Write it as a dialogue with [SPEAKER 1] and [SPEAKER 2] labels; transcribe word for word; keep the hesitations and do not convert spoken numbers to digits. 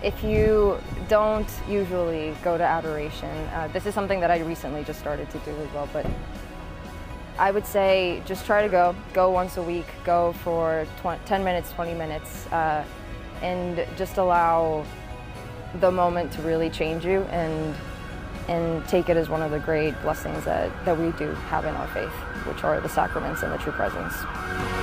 [SPEAKER 1] if you don't usually go to adoration, uh, this is something that I recently just started to do as well, but I would say just try to go. Go once a week, go for ten minutes, twenty minutes, uh, and just allow the moment to really change you, and and take it as one of the great blessings that, that we do have in our faith, which are the sacraments and the true presence.